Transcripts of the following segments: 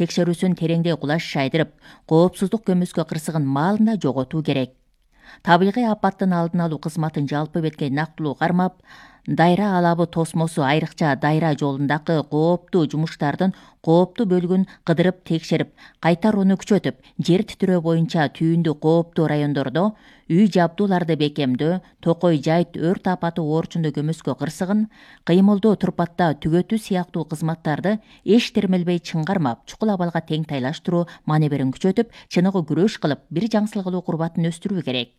текшерүүсүн тереңдей кулаш шайдырып, коопсуздук көмүскө кырсыгын маалында жоготуу керек. Табигый апаттын алдын алуу кызматын жалпы бетке нактылуу кармап, дайра алабы тосмосу айрыкча дайра жолундагы кооптуу жумуштардын кооптуу бөлүгүн кыдырып текшерип, кайтарууну күчөтүп, жер титирөө боюнча түйүндү кооптуу райондордо үй жабдууларды бекемдөө, токой жайыт өрт апаты оорчунда көмүскө кырсыгын, кыймылдуу турпатта түгөтүү сыяктуу кызматтарды эч термелбей чың кармап, чукул абалга тең тайлаштыруу маневрин күчөтүп, чыныгы күрөш кылып, бир жаңсыл кылуу курбатын өстүрүү керек.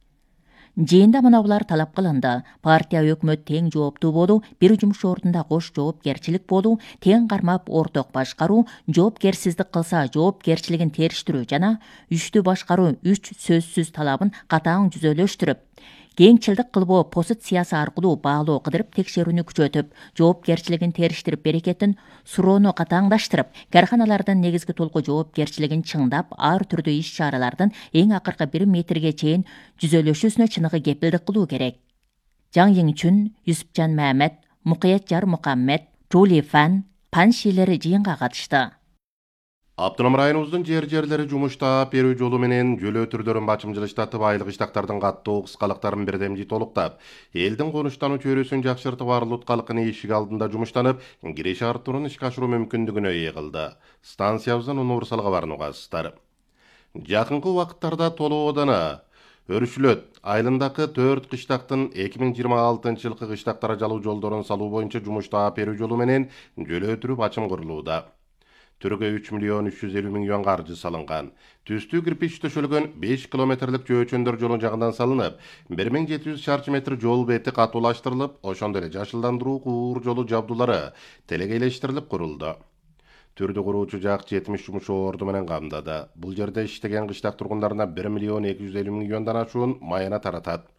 Жыйында мына булар талап кылынды. Партия өкмөт тең жооптуу болуу, бир жумуш ордунда кош жоопкерчилик болуу, тең кармап орток башкаруу, жоопкерсиздик кылса жоопкерчилигин териштирүү жана үчтүү башкаруу 3 сөзсүз талабын катаң жүзөлөштүрүп, кеңчилдик кылбоо позициясы аркылуу баалоо кыдырып текшерүүнү күчөтүп, жоопкерчилигин териштирип берекетин суроону катаңдаштырып, карханалардын негизги толку жоопкерчилигин чыңдап, ар түрдүү иш-чаралардын эң акыркы 1 метрге чейин жүзөлөшүүсүнө чыныгы кепилдик кылуу керек. Жаң Йиңчүн, Юсупжан Мамед, Мукаятжар Мукаммед, Жули Фан, Паншилери жыйынга катышты. Автоном районубуздун жерлери жумушта берүү жолу менен жөлөө түрдөрүн бачымчылыштатып, айлык иштактардын каттуу кыскалыктарын бирдемжи толуктап, элдин конуштануу чөйрөсүн жакшыртып, арлык калкын эшик алдында жумуштанып, киреш артуурун ишке ашыруу мүмкүндүгүнө ээ кылды. Станциябыздан универсал кабарын угасыздар. Жакынкы убакыттарда Толоодана Өрүшүлөт айылындагы 4 кыштактын 2026-жылкы кыштактара жалуу жолдорун салуу боюнча жумушта берүү жолу менен жөлөө түрү бачым курулууда. Түргө 3 миллион 350 миң юан каржы салынган. Түстүү кирпич төшөлгөн 5 километрлик жөөчөндөр жолун жагынан салынып, 1700 шарчы метр жол бети катуулаштырылып, ошондой эле жашылдандыруу куур жолу жабдуулары телекейлештирилип курулду. Түрдү куруучу жак 70 жумуш орду менен камдады. Бул жерде иштеген кыштак тургундарына 1 миллион 250 миң юандан ашуун майына таратат.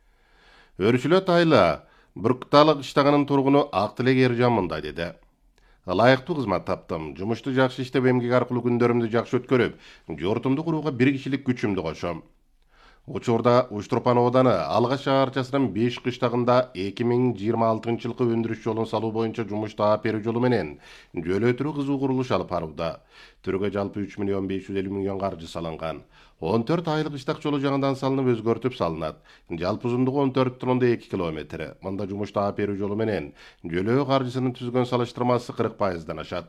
Өрүшүлөт айла Бүркталык иштаганын тургуну Актилек Эржан мындай деди. Ылайыктуу кызмат таптым. Жумушту жакшы иштеп, эмгек аркылуу күндөрүмдү жакшы өткөрүп, жортумду курууга 1 кишилик күчүмдү кошом. Учурда Уштурпан ооданы Алгаш шаарчасынын 5 кыштагында 2026-жылкы өндүрүш жолун салуу боюнча жумуш таап берүү жолу менен жөлөө түрү кызуу курулуш алып барууда. Түргө жалпы 3 миллион 550 миң юан каржы салынган. 14 айлык иштак жолу жаңыдан салынып, өзгөртүп салынат. Жалпы узундугу 14,2 километр. Мында жумуш таап берүү жолу менен жөлөө каржысынын түзгөн салыштырмасы 40%дан ашат.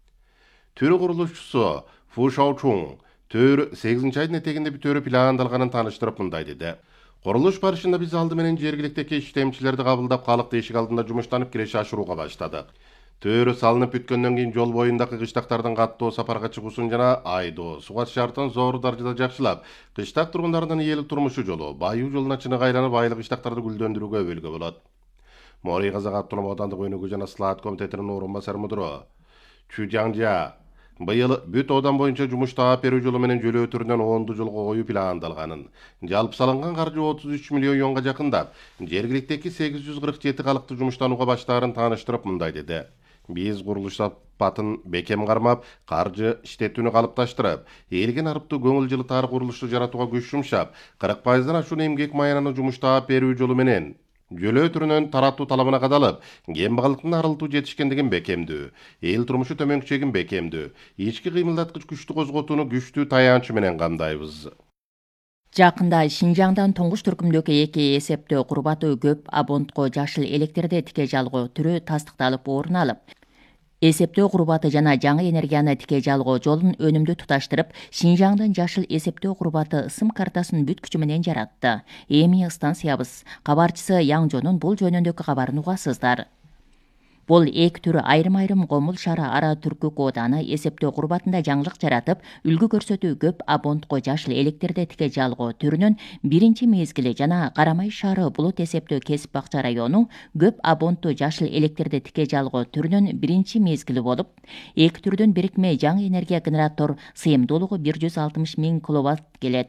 Түрү курулушчусу Фу Шаочун төр 8 айдын этегинде бүтөөрү пландалганын тааныштырып мындай деди. Курулуш барышында биз алды менен жергиликтеги иштемчилерди кабылдап, калыкты эшик алдында жумуштанып, киреше ашырууга баштадык. Төрү салынып бүткөндөн кийин жол боюндагы кыштактардын каттоо сапарга чыгуусун жана айдоо, суга шартын зор даражада жакшылап, кыштак тургундарынын ээлик турмушу жолу, баюу жолуна чыныгы айланып, айлык иштактарды гүлдөндүрүүгө өбөлгө болот. Мори Казак автоном аудандык өнүгүү жана слаат комитетинин орун басары мудуру Чу Жаңжа быйыл бүт одан боюнча жумуш таап берүү жолу менен жөлөө түрүнөн 10 жылга коюу пландалганын, жалпы салынган каржы 33 миллион юанга жакындап, жергиликтеги 847 калыкты жумуштанууга баштаарын тааныштырып мындай деди. Биз курулуш сапатын бекем кармап, каржы иштетүүнү калыпташтырып, элген арыптуу көңүл жылытаар курулушту жаратууга күч жумшап, 40%дан ашуун эмгек маянаны жумуш таап берүү жолу менен жөлөө түрүнөн тараттуу талабына кадалып, кембагалдыктын арылтуу жетишкендигин бекемдүү, эл турмушу төмөнкүчөгүн бекемдүү, ички кыймылдаткыч күчтү козготууну күчтүү таянчы менен камдайбыз. Жакында Шинжаңдан туңгуш түркүмдөгү 2 эсептөө курбаты көп абонтко жашыл электрде тике жалгоо түрү тастыкталып орун алып, эсептөө курбаты жана жаңы энергияны тике жалгоо жолун өнүмдүү туташтырып, Шинжаңдын жашыл эсептөө курбаты ысым картасын бүт күчү менен жаратты. Эми станциябыз кабарчысы Яңжонун бул жөнүндөгү кабарын угасыздар. Бул эки түрү айрым-айрым Комул шаары ара түркүк ооданы эсептөө курбатында жаңылык жаратып, үлгү көрсөтүү көп абонтко жашыл электрде тике жалгоо түрүнүн биринчи мезгили жана Карамай шаары булут эсептөө кесип бакча району көп абонттуу жашыл электрде тике жалгоо түрүнүн биринчи мезгили болуп, эки түрдүн бирикме жаңы энергия генератор сыйымдуулугу 160 миң киловатт келет.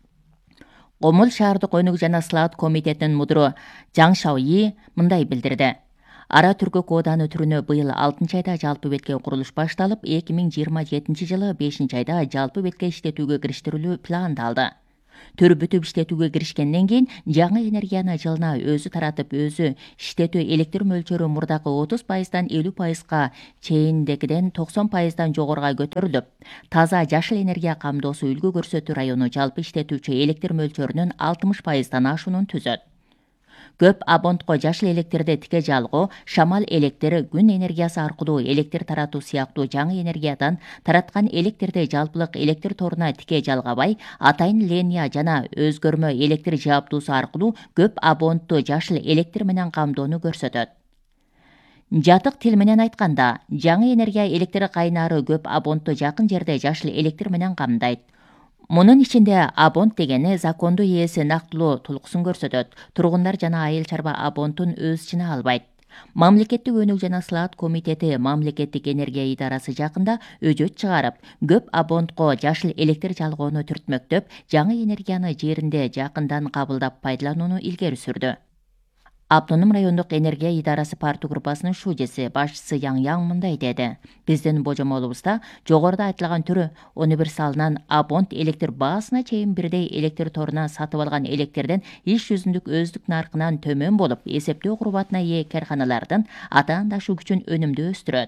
Комул шаардык өнүгүү жана слаат комитетинин мудуру Жаң Шаои мындай билдирди. Ара түркүк ооданы түрүнө быйыл 6 айда жалпы бетке курулуш башталып, 2027 жылы 5 айда жалпы бетке иштетүүгө кириштирилүү пландалды. Төрбүтүп иштетүүгө киришкенден кийин жаңы энергияны жылына өзү таратып, өзү иштетүү электр мөлчөрү мурдакы 30%дан 50%га чейиндегиден 90%дан жогоруга көтөрүлүп, таза жашыл энергия камдоосу үлгү көрсөтүү району жалпы иштетүүчү электр мөлчөрүнүн 60%дан ашуунун түзөт. Көп абонтко жашыл электрди тике жалгоо, шамал электр, күн энергиясы аркылуу электр таратуу сыяктуу жаңы энергиядан тараткан электрди жалпылык электр торуна тике жалгабай, атайын линия жана өзгөрмө электр жабдуусу аркылуу көп абонтту жашыл электр менен камдоону көрсөтөт. Жатык тил менен айтканда, жаңы энергия электр кайнары көп абонтту жакын жерде жашыл электр менен камдайт. Мунун ичинде абонт дегени закондуу ээси нактылуу толкусун көрсөтөт. Тургундар жана айыл чарба абонтун өз ичине албайт. Мамлекеттик өнүк жана сылаат комитети мамлекеттик энергия идарасы жакында өжөт чыгарып, көп абонтко жашыл электр жалгоону түртмөктөп, жаңы энергияны жеринде жакындан кабылдап пайдаланууну илгери сүрдү. Автоном райондук энергия идарасы парту группасынын шужеси, башчысы Яң мындай деди. Биздин божомолубузда жогоруда айтылган түрү универсалынан абонт электр баасына чейин бирдей электр торунан сатып алган электрден иш жүзүндүк өздүк наркынан төмөн болуп, эсептөө курбатына ээ карханалардын атаандашуу күчүн өнүмдүү өстүрөт.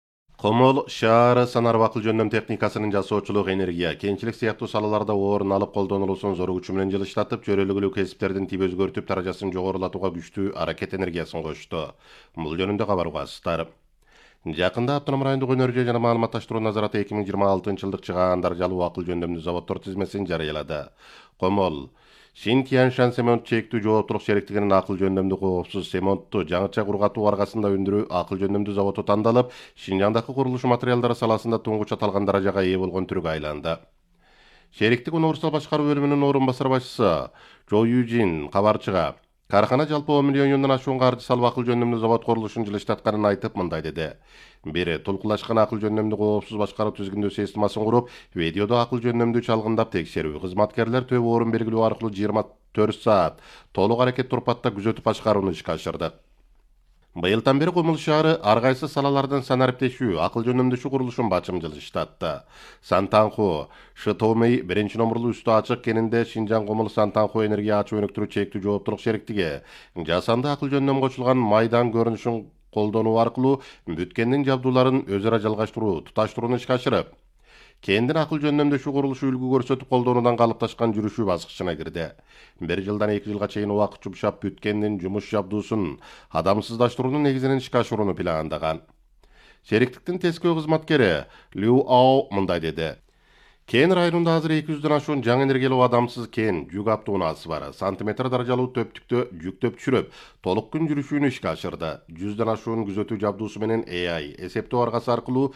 Комол шаары санар бакыл жөндөм техникасынын жасоочулук, энергия, кенчилик сыяктуу салаларда орун алып колдонулуусун зор күчү менен жылыштатып, чөйрөлүгүлүү кесиптердин тип өзгөртүп, даражасын жогорулатууга күчтүү аракет энергиясын кошту. Бул жөнүндө кабар угасыздар. Жакында Автоном райондук өнөр жана маалыматташтыруу назараты 2026-жылдык чыгаандар жалуу акыл жөндөмдүү заводдор тизмесин жарыялады. Комол Шинтианшан Семонт чектүү жооптулук шериктигинин акыл жөндөмдүү коопсуз семонтту жаңыча кургатуу аргасында өндүрүү акыл жөндөмдүү заводу тандалып, Шинжаңдагы курулуш материалдары саласында туңгуч аталган даражага ээ болгон түргө айланды. Шериктик универсал башкаруу бөлүмүнүн орун басар башчысы Жо Южин кабарчыга кархана жалпы 10 миллион юандан ашуун каржы салып акыл жөндөмдүү завод курулушун жылыштатканын айтып, мындай деди. Бири толкулашкан акыл жөндөмдүү коопсуз башкаруу түзгүндөө системасын куруп, видеодо акыл жөндөмдүү чалгындап текшерүү, кызматкерлер төбө орун белгилөө аркылуу 24 саат толук аракет турпатта күзөтүп башкарууну ишке ашырды. Быйылдан бери Комул шаары ар кайсы салалардан санариптешүү, акыл жөндөмдүү курулушун бачым жылыштатты. Сантанху, Шытомей биринчи номурлуу үстү ачык кенинде Шинжаң Комул Сантанху энергия ачуу өнүктүрүү чектүү жооптулук шериктиги жасанды акыл жөндөм кочулган майдан көрүнүшүн колдонуу аркылуу бүткендин жабдууларын өз ара жалгаштыруу, туташтырууну ишке ашырып, кендин акыл жөндөмдөшүү курулушу үлгү көрсөтүп колдонуудан калыпташкан жүрүшүү баскычына кирди. 1 жылдан 2 жылга чейин убакыт жумшап бүткендин жумуш жабдуусун адамсыздаштыруунун негизинен ишке ашырууну пландаган. Шериктиктин тескөө кызматкери Лю Ао мындай деди. Кен районунда азыр 200дөн ашуун жаңы энергиялуу адамсыз кен жүк автоунаасы бар. Сантиметр даражалуу төптүктө жүктөп түшүрүп, толук күн жүрүшүүнү ишке ашырды. 100дөн ашуун күзөтүү жабдуусу менен AI эсептөө аргасы аркылуу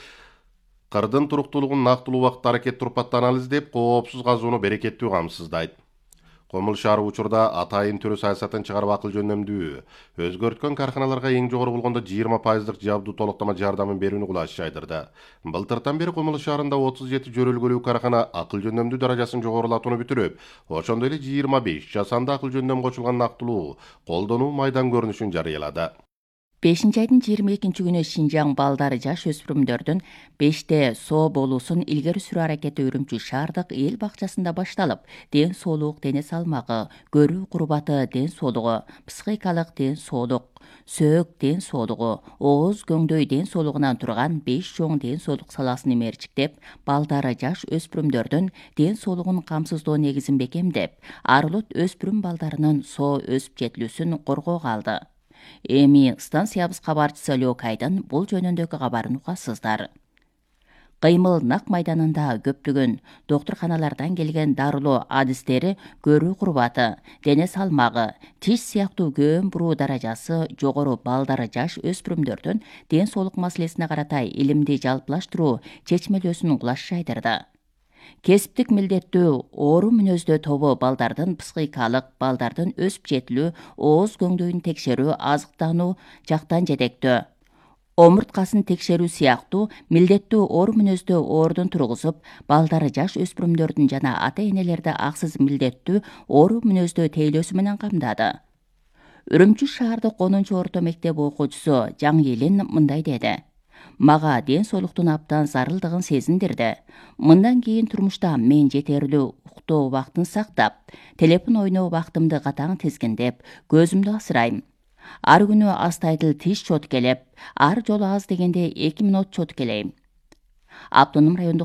кырдын туруктуулугун нактылуу убакытта аракет турпатта анализдеп, коопсуз казууну берекеттүү камсыздайт. Комул шаары учурда атайын түрү саясатын чыгарып акыл жөндөмдүү өзгөрткөн карханаларга эң жогору болгондо 20% жабдуу толуктама жардамын берүүнү кулаш жайдырды. Былтыртан бери Комул шаарында 37 жөрөлгөлүү кархана акыл жөндөмдүү даражасын жогорулатууну бүтүрүп, ошондой эле 25 жасанды акыл жөндөм кочулган нактылуу колдонуу майдан көрүнүшүн жарыялады. 5-айдын 22-күнү Шинжаң балдары жаш өспүрүмдөрдүн 5-те соо болуусун илгери сүрүү аракети Үрүмчү шаардык эл бакчасында башталып, ден соолук, дене салмагы, көрүү курбаты ден соолугу, психикалык ден соолук, сөөк ден соолугу, ооз көңдөй ден соолугунан турган 5 чоң ден соолук саласын мерчиктеп, балдары жаш өспүрүмдөрдүн ден соолугун камсыздоо негизин бекемдеп, арылут өспүрүм балдарынын соо өсүп жетилүүсүн коргоого алды. Эми станциябыз кабарчысы Лёкайдын бул жөнүндөгү кабарын угасыздар. Кыймыл нак майданында көптөгөн доктурканалардан келген дарылоо адистери көрүү курбаты, дене салмагы, тиш сыяктуу көөн буруу даражасы жогору балдары жаш өспүрүмдөрдүн ден соолук маселесине карата илимди жалпылаштыруу чечмелөөсүн кулаш жайдырды. Кесиптик милдеттүү оору мүнөздөө тобу балдардын психикалык, балдардын өсүп жетилүү, ооз көңдөйүн текшерүү, азыктануу, жактан жетектөө, омурткасын текшерүү сыяктуу милдеттүү оору мүнөздөө оордун тургузуп, балдары жаш өспүрүмдөрдүн жана ата-энелерди аксыз милдеттүү оору мүнөздөө тейлөөсү менен камдады. Үрүмчү шаардык 10-орто мектеп окуучусу Жаң Елин мындай деди. Мага ден соолуктун абдан зарылдыгын сезиндирди. Мындан кийин турмушта мен жетерлүү уктоо убактын сактап, телефон ойноо убактымды катаң тизгиндеп, көзүмдү асырайм. Ар күнү астайдыл тиш чот келеп, ар жолу аз дегенде 2 минут чот келейм. Автоном райондук